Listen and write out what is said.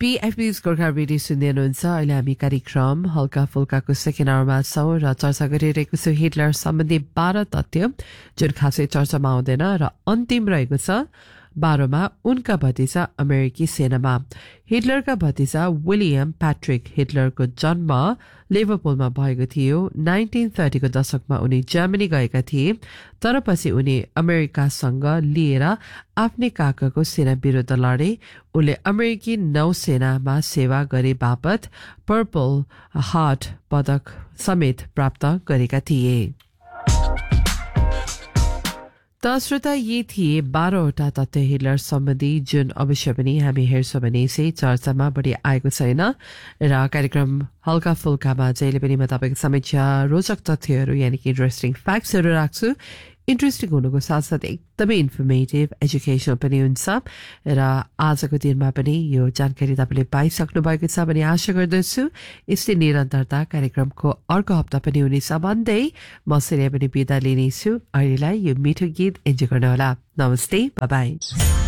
PFB's Gorkha radio सुन्दै हुनुहुन्छ अहिले हामी कार्यक्रम हल्का फुल्काको सेकेन्ड आवरमा छौँ र चर्चा गरिरहेको छु हिटलर सम्बन्धी 12 तथ्य जुन खासै चर्चामा आउँदैन र अन्तिम रहेको छ 12 मा उनका भतिजा अमेरिकी सेनामा हिटलरका भतिजा विलियम प्याट्रिक हिटलरको जन्म लिभरपुलमा भएको थियो 1930 को दशकमा उनी जर्मनी गएका थिए तर पछि उनी अमेरिकासँग लिएर आफ्नै काकाको सेना विरुद्ध लडे उनले अमेरिकी नौसेनामा सेवा गरे बापत पर्पल हार्ट पदक समेत प्राप्त गरेका थिए त श्रोता यी थिए 12वटा तथ्य हिटलर सम्बन्धी जुन अवश्य पनि हामी हेर्छौँ भने यसै चर्चामा बढी आएको छैन र कार्यक्रम हल्का फुल्कामा जहिले पनि म तपाईँको समक्ष रोचक तथ्यहरू यानि कि इन्ट्रेस्टिङ फ्याक्ट्सहरू राख्छु इन्ट्रेस्टिङ हुनुको साथसाथै एकदमै इन्फर्मेटिभ एजुकेसनल पनि हुन्छ र आजको दिनमा पनि यो जानकारी तपाईँले पाइसक्नु भएको छ भने आशा गर्दछु यसले निरन्तरता कार्यक्रमको अर्को हप्ता पनि हुनेछ भन्दै म सिरिया पनि बिदा लिनेछु अहिलेलाई यो मिठो गीत इन्जोय गर्नुहोला नमस्ते बाई बाई